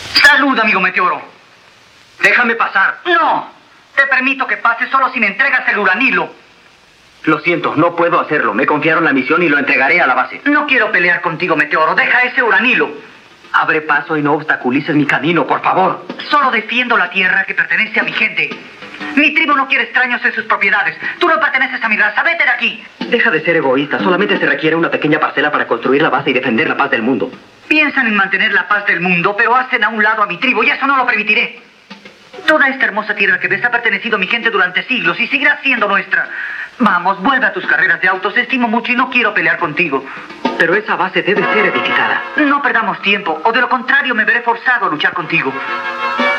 Salud, amigo Meteoro. Déjame pasar. No. Te permito que pases solo si me entregas el uranilo. Lo siento, no puedo hacerlo. Me confiaron la misión y lo entregaré a la base. No quiero pelear contigo, Meteoro. Deja ese uranilo. Abre paso y no obstaculices mi camino, por favor. Solo defiendo la tierra que pertenece a mi gente. Mi tribu no quiere extraños en sus propiedades. Tú no perteneces a mi raza. Vete de aquí. Deja de ser egoísta. Solamente se requiere una pequeña parcela para construir la base y defender la paz del mundo. Piensan en mantener la paz del mundo, pero hacen a un lado a mi tribu y eso no lo permitiré. Toda esta hermosa tierra que ves ha pertenecido a mi gente durante siglos y seguirá siendo nuestra. Vamos, vuelve a tus carreras de autos. Estimo mucho y no quiero pelear contigo. Pero esa base debe ser edificada. No perdamos tiempo, o de lo contrario me veré forzado a luchar contigo.